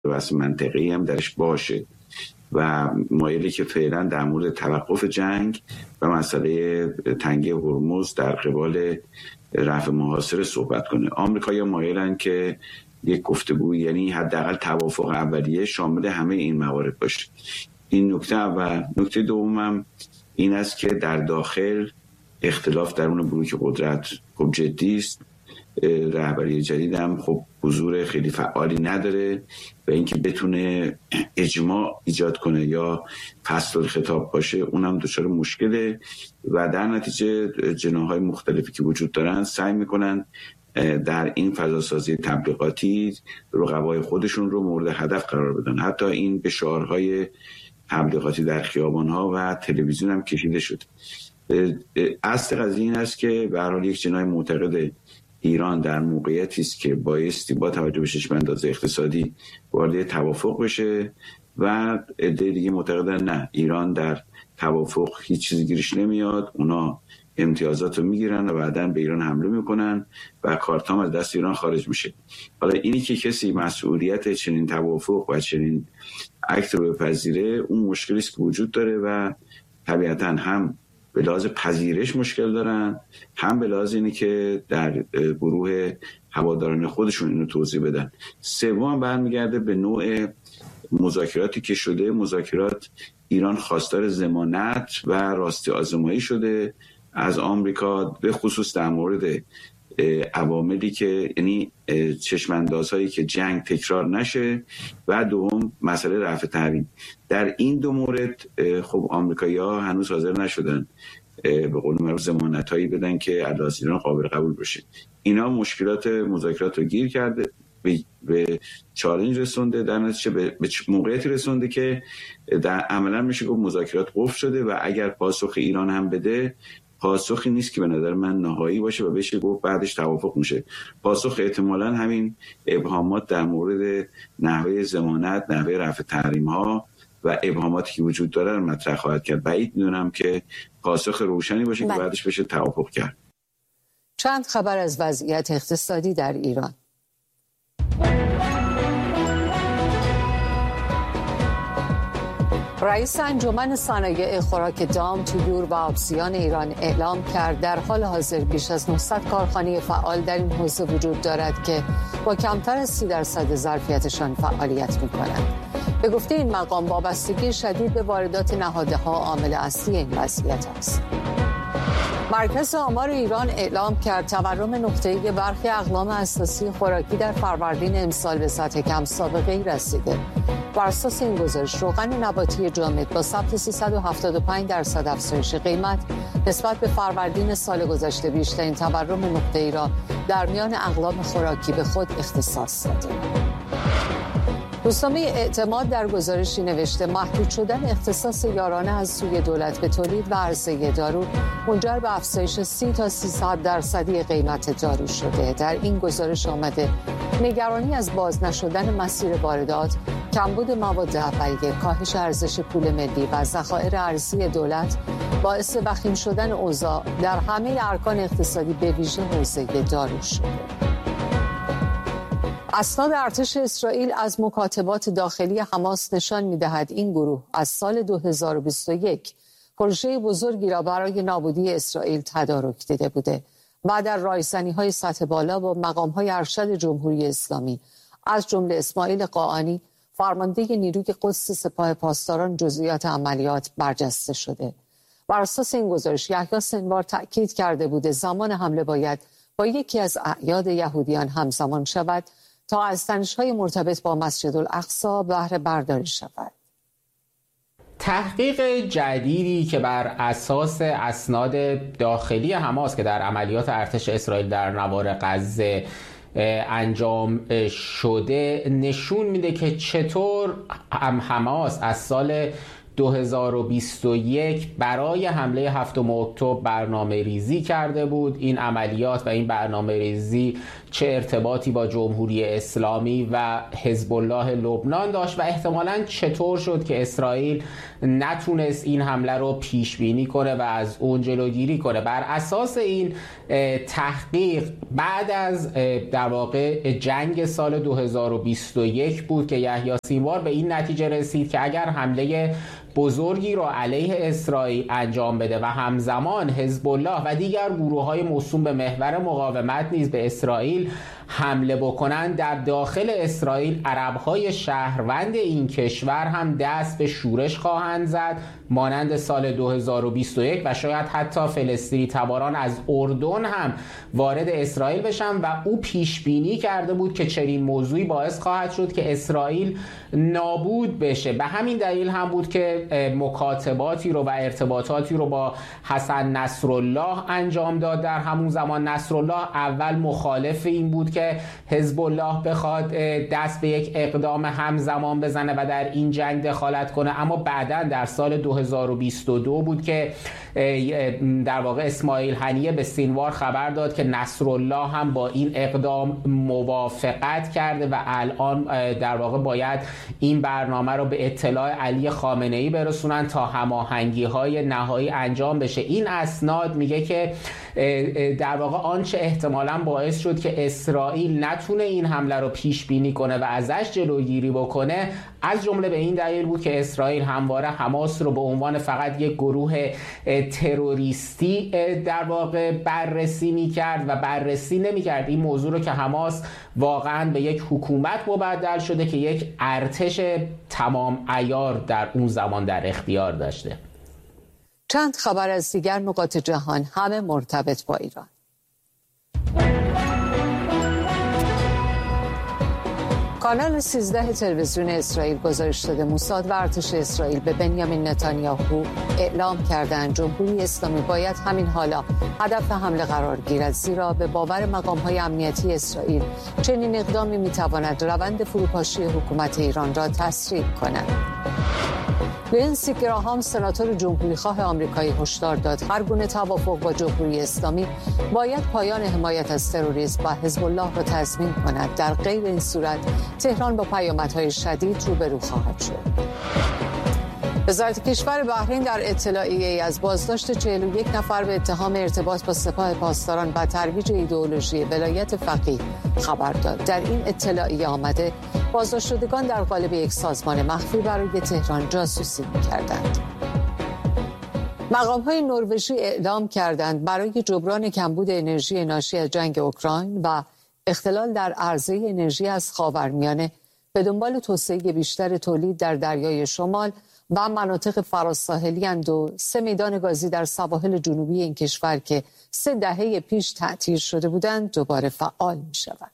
بس منطقی هم درش باشه و مایلی که فعلا در مورد توقف جنگ و مسئله تنگی هرمز در قبال رفع محاصره صحبت کنه. آمریکایی‌ها مایلن که یک گفتگو، یعنی حداقل توافق اولیه شامل همه این موارد باشه. این نکته اول. نکته دومم این است که در داخل اختلاف درون بلوک قدرت خب جدی است. رهبری جدید هم خب حضور خیلی فعالی نداره و اینکه بتونه اجماع ایجاد کنه یا فصل الخطاب باشه اونم دچار مشکله و در نتیجه جناح‌های مختلفی که وجود دارن سعی میکنن در این فضاسازی تبلیغاتی رقبای خودشون رو مورد هدف قرار بدن. حتی این به شعارهای تبلیغاتی در خیابان‌ها و تلویزیون هم کشیده شد. اصل قضیه این است که به هر حال یک جناح معتقد ایران در موقعیتی است که بایستی با توجه به چشم‌انداز اقتصادی وارد توافق بشه و عده دیگه معتقدن نه، ایران در توافق هیچ چیزی گیرش نمیاد، اونا امتیازات رو میگیرن و بعداً به ایران حمله میکنن و کارتام از دست ایران خارج میشه. حالا اینی که کسی مسئولیت چنین توافق و چنین اکت رو بپذیره اون مشکلی است که وجود داره و طبیعتاً هم به لحاظ پذیرش مشکل دارن، هم به لحاظ اینی که در گروه هواداران خودشون اینو توضیح بدن. سوم برمیگرده به نوع مذاکراتی که شده. مذاکرات ایران خواستار ضمانت و راستی آزمایی شده از آمریکا، به خصوص در مورد عواملی که یعنی چشم‌اندازهایی که جنگ تکرار نشه و دوم مسئله رفع تحریم. در این دو مورد خب آمریکایی‌ها هنوز حاضر نشدن به قول معروف ضمانتایی بدن که علیه ایران قابل قبول بشه. اینا مشکلات مذاکرات رو گیر کرده، به چالش رسونده، در نتیجه به موقعیتی رسونده که در عملا میشه گفت مذاکرات قفل شده و اگر پاسخ ایران هم بده پاسخی نیست که به نظر من نهایی باشه و بشه گفت بعدش توافق میشه. پاسخ احتمالاً همین ابهامات در مورد نحوه ضمانت، نحوه رفع تحریم ها و ابهاماتی که وجود داره رو مطرح خواهد کرد. بعید میدونم که پاسخ روشنی باشه که بعدش بشه توافق کرد. چند خبر از وضعیت اقتصادی در ایران. رئیس انجمن صنایع خوراک دام، طیور و آبزیان ایران اعلام کرد در حال حاضر بیش از 900 کارخانه فعال در این حوزه وجود دارد که با کمتر از 30% ظرفیتشان فعالیت می‌کنند. به گفته این مقام وابستگی شدید به واردات نهادها عامل اصلی این وضعیت است. مرکز آمار ایران اعلام کرد تورم نقطه‌ای برخی اقلام اساسی خوراکی در فروردین امسال به سطح کم سابقه‌ای رسیده. بر اساس این گزارش روغن نباتی جامد با ثبت 375% افزایش قیمت نسبت به فروردین سال گذشته بیشترین تورم نقطه‌ای را در میان اقلام خوراکی به خود اختصاص داده. روزنامه اعتماد در گزارشی نوشته محدود شدن اختصاص یارانه از سوی دولت به تولید و عرضه دارو منجر به افزایش 30 تا 300% قیمت دارو شده. در این گزارش آمده نگرانی از باز نشدن مسیر واردات، کمبود مواد اولیه، کاهش ارزش پول ملی و ذخایر ارزی دولت باعث وخیم شدن اوضاع در همه ارکان اقتصادی به ویژه حوزه دارو شده. اسناد ارتش اسرائیل از مکاتبات داخلی حماس نشان می‌دهد این گروه از سال 2021 پروژه بزرگی را برای نابودی اسرائیل تدارک دیده بوده و در رایزنی‌های سطح بالا با مقام‌های ارشد جمهوری اسلامی از جمله اسماعیل قاآنی فرمانده نیروی قدس سپاه پاسداران جزئیات عملیات برجسته شده. بر اساس این گزارش یحیی سنوار تأکید کرده بوده زمان حمله باید با یکی از اعیاد یهودیان همزمان شود تا از تنش‌های مرتبط با مسجد الاقصی بهره برداری شود. تحقیق جدیدی که بر اساس اسناد داخلی حماس که در عملیات ارتش اسرائیل در نوار غزه انجام شده نشون میده که چطور حماس از سال 2021 برای حمله 7 اکتبر برنامه ریزی کرده بود. این عملیات و این برنامه ریزی چه ارتباطی با جمهوری اسلامی و حزب الله لبنان داشت و احتمالاً چطور شد که اسرائیل نتونست این حمله رو پیش بینی کنه و از اون جلوگیری کنه. بر اساس این تحقیق بعد از در واقع جنگ سال 2021 بود که یحیی سینوار به این نتیجه رسید که اگر حمله بزرگی را علیه اسرائیل انجام بده و همزمان حزب الله و دیگر گروه‌های موسوم به محور مقاومت نیز به اسرائیل حمله بکنند، در داخل اسرائیل عرب‌های شهروند این کشور هم دست به شورش خواهند زد مانند سال 2021 و شاید حتی فلسطینی تباران از اردن هم وارد اسرائیل بشن و او پیش بینی کرده بود که چنین موضوعی باعث خواهد شد که اسرائیل نابود بشه. به همین دلیل هم بود که مکاتباتی رو و ارتباطاتی رو با حسن نصرالله انجام داد. در همون زمان نصرالله اول مخالف این بود که حزب الله بخواد دست به یک اقدام همزمان بزنه و در این جنگ دخالت کنه، اما بعداً در سال 2022 بود که در واقع اسماعیل هنیه به سینوار خبر داد که نصرالله هم با این اقدام موافقت کرده و الان در واقع باید این برنامه رو به اطلاع علی خامنه‌ای برسونن تا هماهنگی‌های نهایی انجام بشه. این اسناد میگه که در واقع آنچه احتمالاً باعث شد که اسرائیل نتونه این حمله رو پیش بینی کنه و ازش جلوگیری بکنه از جمله به این دلیل بود که اسرائیل همواره حماس رو به عنوان فقط یک گروه تروریستی در واقع بررسی می‌کرد و بررسی نمی‌کرد این موضوع رو که حماس واقعاً به یک حکومت مبدل شده که یک ارتش تمام عیار در اون زمان در اختیار داشته. چند خبر از دیگر نقاط جهان، همه مرتبط با ایران. کانال 13 تلویزیون اسرائیل گزارش داده موساد و ارتش اسرائیل به بنیامین نتانیاهو اعلام کردند جمهوری اسلامی باید همین حالا هدف حمله قرار گیرد، زیرا به باور مقام‌های امنیتی اسرائیل چنین اقدامی می‌تواند روند فروپاشی حکومت ایران را تسریع کند. لینسی گراهام سناتور جمهوریخواه آمریکایی هشدار داد هر گونه توافق با جمهوری اسلامی باید پایان حمایت از تروریسم و حزب الله را تضمین کند، در غیر این صورت تهران با پیامدهای شدید روبرو خواهد شد. وزارت کشور بحرین در اطلاعیه‌ای از بازداشت 41 نفر به اتهام ارتباط با سپاه پاسداران و ترویج ایدئولوژی ولایت فقیه خبر داد. در این اطلاعیه آمده بازداشت شدگان در قالب یک سازمان مخفی برای تهران جاسوسی می‌کردند. مقام‌های نروژی اعلام کردند برای جبران کمبود انرژی ناشی از جنگ اوکراین و اختلال در عرضه انرژی از خاورمیانه به دنبال توسعه بیشتر تولید در دریای شمال و مناطق فراساحلی اند و 3 میدان گازی در سواحل جنوبی این کشور که 3 دهه پیش تعطیل شده بودند دوباره فعال می‌شوند.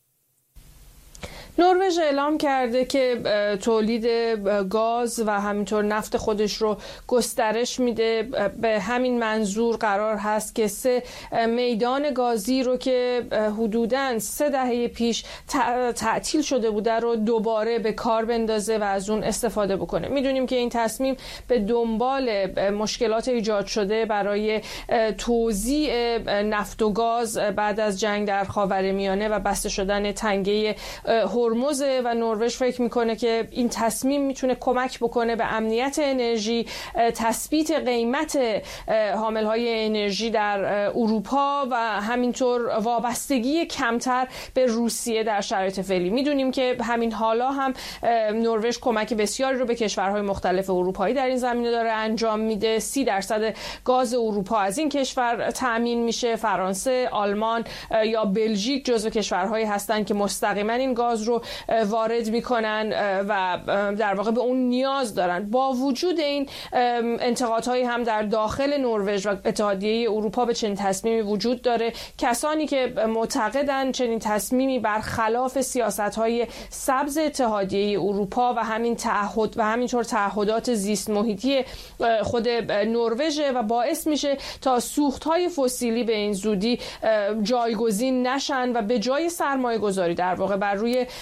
نروژ اعلام کرده که تولید گاز و همینطور نفت خودش رو گسترش میده. به همین منظور قرار هست که 3 میدان گازی رو که حدوداً 3 دهه پیش تعطیل شده بوده رو دوباره به کار بندازه و از اون استفاده بکنه. میدونیم که این تصمیم به دنبال مشکلات ایجاد شده برای توزیع نفت و گاز بعد از جنگ در خاورمیانه و بسته شدن تنگه هرمز و نروژ فکر میکنه که این تصمیم میتونه کمک بکنه به امنیت انرژی، تثبیت قیمت حاملهای انرژی در اروپا و همینطور وابستگی کمتر به روسیه در شرایط فعلی. میدونیم که همین حالا هم نروژ کمک بسیاری رو به کشورهای مختلف اروپایی در این زمینه داره انجام میده. 30% گاز اروپا از این کشور تأمین میشه. فرانسه، آلمان یا بلژیک جزو کشورهایی هستند که مستقیما این گاز رو وارد میکنن و در واقع به اون نیاز دارن. با وجود این انتقادهایی هم در داخل نروژ و اتحادیه اروپا به چنین تصمیمی وجود داره. کسانی که معتقدن چنین تصمیمی برخلاف سیاست‌های سبز اتحادیه اروپا و همینطور تعهدات زیست محیطی خود نروژ و باعث میشه تا سوخت‌های فسیلی به این زودی جایگزین نشن و به جای سرمایه‌گذاری در واقع بر روی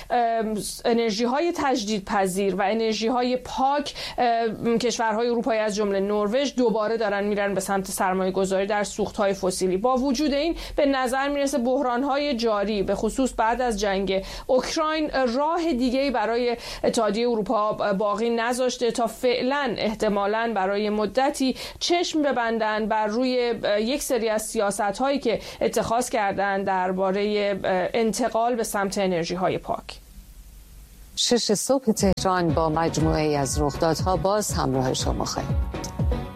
انرژی های تجدیدپذیر و انرژی های پاک کشورهای اروپایی از جمله نروژ دوباره دارن میرن به سمت سرمایه گذاری در سوخت های فسیلی. با وجود این به نظر میرسه بحران های جاری به خصوص بعد از جنگ اوکراین راه دیگه‌ای برای اتحادیه اروپا باقی نذاشته تا فعلا احتمالاً برای مدتی چشم ببندن بر روی یک سری از سیاست‌هایی که اتخاذ کردن درباره انتقال به سمت انرژی‌های پاک. 6 صبح تهران با مجموعه از رخدادها باز همراه شما خواهیم.